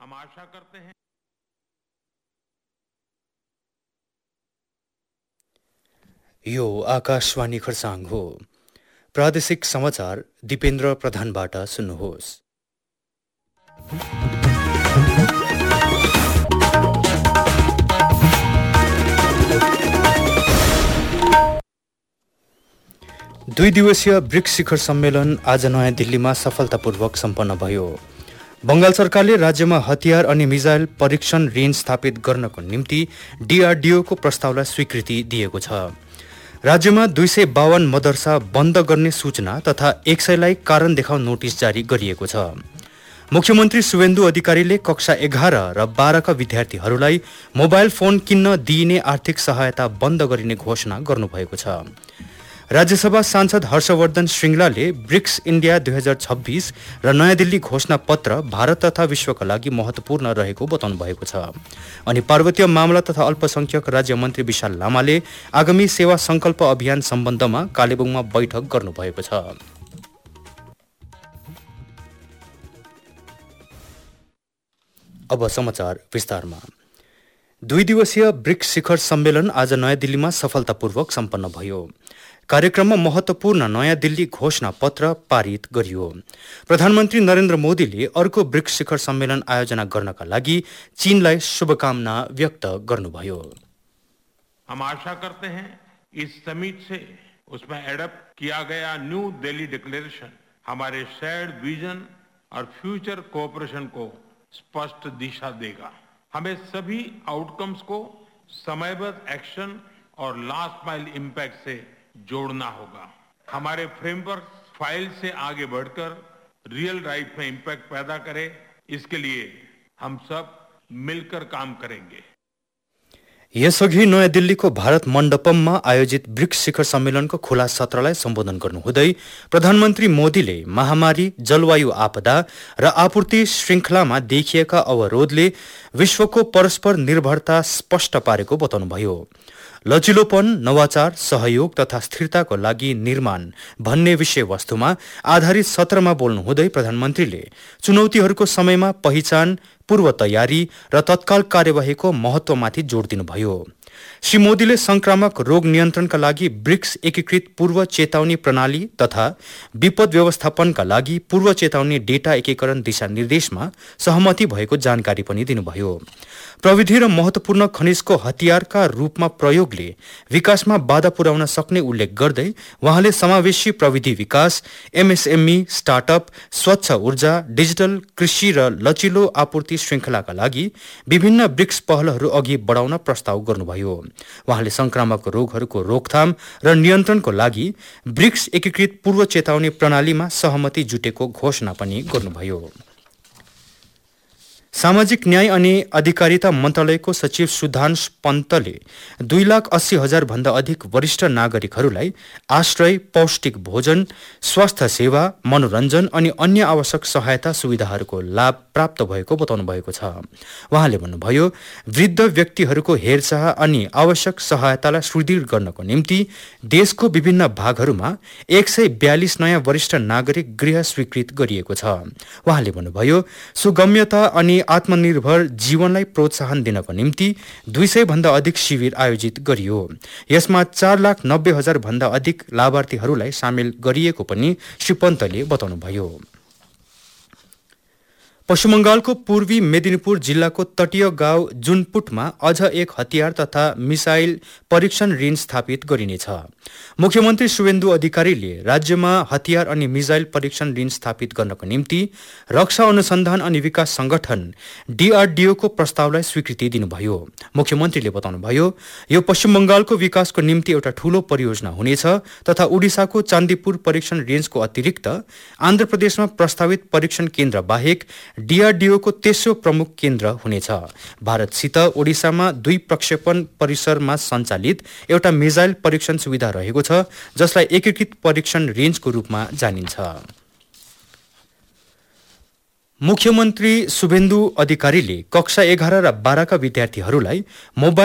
हम आशा करते हैं यो आकाशवाणी खरसाङ हो। प्रादेशिक समाचार दिपेन्द्र प्रधानबाट सुन्नुहोस्। दुई दिवसीय ब्रिक्स शिखर सम्मेलन आज नयाँ दिल्लीमा सफलतापूर्वक सम्पन्न भयो। बंगाल सरकारले राज्यमा हतियार अनि मिसाइल परीक्षण रेन्ज स्थापित गर्नको निम्ति डीआरडीओको प्रस्तावलाई स्वीकृति दिएको छ। राज्यमा 252 मदरसा बन्द गर्ने सूचना तथा 100 लाई कारण देखाउ नोटिस जारी गरिएको छ। मुख्यमन्त्री शुभेन्दु अधिकारीले कक्षा 11 र 12 का विद्यार्थीहरूलाई मोबाइल फोन किन्न दिइने आर्थिक सहायता बन्द गरिने घोषणा गर्नुभएको छ। राज्यसभा सांसद हर्षवर्धन श्रृंगलाले ब्रिक्स इन्डिया 2026 र नयाँ दिल्ली घोषणा पत्र भारत तथा विश्वका लागि महत्वपूर्ण रहेको बताउनु भएको छ। अनि पार्वतीय मामला तथा अल्पसंख्यक राज्य मन्त्री विशाल लामाले आगामी सेवा संकल्प अभियान सम्बन्धमा कालेबुङमा बैठक गर्नुभएको छ। अब समाचार विस्तारमा। 2 दिवसीय ब्रिक्स शिखर सम्मेलन आज नयाँ दिल्लीमा सफलतापूर्वक सम्पन्न भयो। कार्यक्रममा महत्वपूर्ण नयाँ दिल्ली घोषणा पत्र पारित गरियो। प्रधानमन्त्री नरेन्द्र मोदीले अर्को ब्रिक्स शिखर सम्मेलन आयोजना गर्नका लागि चीनलाई शुभकामना व्यक्त गर्नुभयो। हम आशा करते हैं इस समिट से उसमें एडप्ट किया गया न्यू दिल्ली डिक्लेरेशन हमारे शेयर्ड विजन और फ्यूचर कोऑपरेशन को स्पष्ट दिशा देगा। हमें सभी आउटकम्स को समयबद्ध एक्शन और लास्ट माइल इम्पैक्ट से जोड़ना होगा। हमारे फ्रेमवर्क फाइल से आगे बढ़कर रियल लाइफ में इम्पैक्ट पैदा करे, इसके लिए हम सब मिलकर काम करेंगे। यसअघि नयाँ दिल्लीको भारत मण्डपममा आयोजित ब्रिक्स शिखर सम्मेलनको खुला सत्रलाई सम्बोधन गर्नुहुँदै प्रधानमन्त्री मोदीले महामारी, जलवायु आपदा र आपूर्ति श्रृङ्खलामा देखिएका अवरोधले विश्वको परस्पर निर्भरता स्पष्ट पारेको बताउनुभयो। लचिलोपन, नवाचार, सहयोग तथा स्थिरताको लागि निर्माण भन्ने विषयवस्तुमा आधारित सत्रमा बोल्नुहुँदै प्रधानमन्त्रीले चुनौतीहरूको समयमा पहिचान, पूर्व तयारी र तत्काल कार्यवाहीको महत्वमाथि जोड दिनुभयो। श्री मोदीले संक्रामक रोग नियन्त्रणका लागि ब्रिक्स एकीकृत पूर्व चेतावनी प्रणाली तथा विपद व्यवस्थापनका लागि पूर्व चेतावनी डेटा एकीकरण दिशानिर्देशमा सहमति भएको जानकारी पनि दिनुभयो। प्रविधि र महत्वपूर्ण खनिजको हतियारका रूपमा प्रयोगले विकासमा बाधा पुर्याउन सक्ने उल्लेख गर्दै उहाँले समावेशी प्रविधि विकास, एमएसएमई, स्टार्टअप, स्वच्छ ऊर्जा, डिजिटल कृषि र लचिलो आपूर्ति श्रृङ्खलाका लागि विभिन्न ब्रिक्स पहलहरू अघि बढाउन प्रस्ताव गर्नुभयो। उहाँले संक्रामक रोगहरूको रोकथाम र नियन्त्रणको लागि ब्रिक्स एकीकृत पूर्व चेतावनी प्रणालीमा सहमति जुटेको घोषणा पनि गर्नुभयो। सामाजिक न्याय अनि अधिकारिता मन्त्रालयको सचिव सुधांश पन्तले 2,80,000 भन्दा अधिक वरिष्ठ नागरिकहरूलाई आश्रय, पौष्टिक भोजन, स्वास्थ्य सेवा, मनोरञ्जन अनि अन्य आवश्यक सहायता सुविधाहरूको लाभ प्राप्त भएको बताउनु भएको छ। उहाँले भन्नुभयो, वृद्ध व्यक्तिहरूको हेरचाह अनि आवश्यक सहायतालाई सुदृढ गर्नको निम्ति देशको विभिन्न भागहरूमा 142 नयाँ वरिष्ठ नागरिक गृह स्वीकृत गरिएको छ। उहाँले भन्नुभयो, सुगम्यता अनि आत्मनिर्भर जीवनलाई प्रोत्साहन दिनको निम्ति 200 भन्दा अधिक शिविर आयोजित गरियो। यसमा 4,90,000 भन्दा अधिक लाभार्थीहरूलाई सामेल गरिएको पनि श्री पन्तले बताउनुभयो। पश्चिम बंगालको पूर्वी मेदिनीपुर जिल्लाको तटीय गाउँ जुनपुटमा अझ एक हतियार तथा मिसाइल परीक्षण रेन्ज स्थापित गरिनेछ। मुख्यमन्त्री शुभेन्दु अधिकारीले राज्यमा हतियार अनि मिसाइल परीक्षण रेन्ज स्थापित गर्नको निम्ति रक्षा अनुसन्धान अनि विकास संगठन डीआरडीओको प्रस्तावलाई स्वीकृति दिनुभयो। मुख्यमन्त्रीले बताउनुभयो, यो पश्चिम बंगालको विकासको निम्ति एउटा ठूलो परियोजना हुनेछ तथा उडिसाको चान्दीपुर परीक्षण रेन्जको अतिरिक्त आन्ध्र प्रदेशमा प्रस्तावित परीक्षण केन्द्र बाहेक डीआरडीओको तेस्रो प्रमुख केन्द्र हुनेछ। भारतसित ओडिसामा 2 प्रक्षेपण परिसरमा सञ्चालित एउटा मिसाइल परीक्षण सुविधा रहेको छ, जसलाई एकीकृत परीक्षण रेन्जको रूपमा जानिन्छ। मुख्यमन्त्री शुभेन्दु अधिकारीले कक्षा 11 र 12 का विद्यार्थीहरूलाई मोबाइल